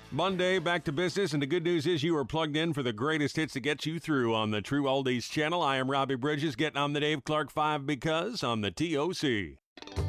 Monday, back to business, and the good news is you are plugged in for the greatest hits to get you through on the True Oldies channel. I am Robbie Bridges, getting on the Dave Clark 5 because on the TOC.